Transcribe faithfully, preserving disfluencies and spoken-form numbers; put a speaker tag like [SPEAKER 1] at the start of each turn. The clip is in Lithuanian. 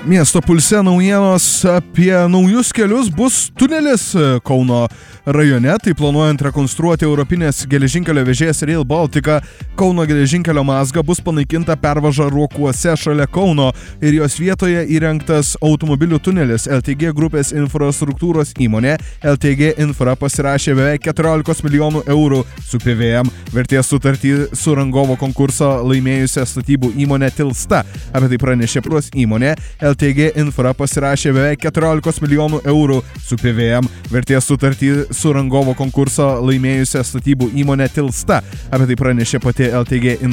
[SPEAKER 1] Miesto pulse naujienos apie naujus kelius bus tunelis Kauno rajone, tai planuojant rekonstruoti Europinės geležinkelio vežėjas Rail Baltica, Kauno geležinkelio mazga bus panaikinta pervaža Ruokuose šalia Kauno ir jos vietoje įrengtas automobilių tunelis. L T G grupės infrastruktūros įmonė L T G Infra pasirašė beveik keturiolika milijonų eurų su P V M vertės sutartį su rangovo konkursą laimėjusią statybų įmonę Tilsta. Apie tai pranešė pros įmonė. L T G Infra pasirašė beveik keturiolika milijonų eurų su P V M vertės sutartį su rangovo konkursą laimėjusią statybų įmonę Tilsta. Apie tai pranešė pati L T G Infra.